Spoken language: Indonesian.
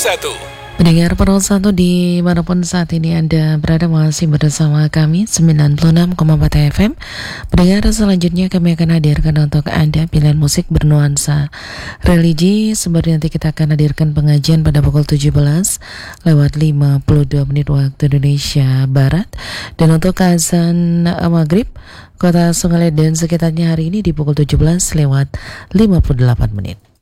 Pendengar Pro 1 dimanapun saat ini Anda berada, masih bersama kami 96,4 FM. Pendengar, selanjutnya kami akan hadirkan untuk Anda pilihan musik bernuansa religi. Sebenarnya nanti kita akan hadirkan pengajian pada pukul 17 lewat 52 menit waktu Indonesia Barat. Dan untuk azan maghrib Kota Sungai dan sekitarnya hari ini di pukul 17 lewat 58 menit.